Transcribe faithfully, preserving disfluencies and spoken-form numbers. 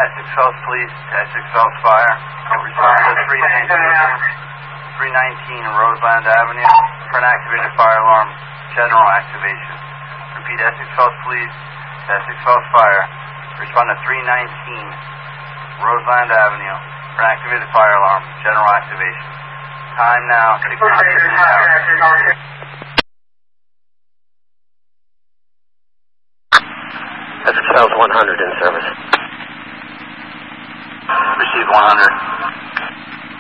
Essex Falls Police, Essex Falls Fire. Respond to three nineteen Roseland Avenue for an activated fire alarm. General activation. Repeat, Essex Falls Police, Essex Falls Fire. Respond to three nineteen Roseland Avenue for an activated fire alarm. General activation. Time now, six fifty hours. Essex Falls one hundred in service. Receive one hundred.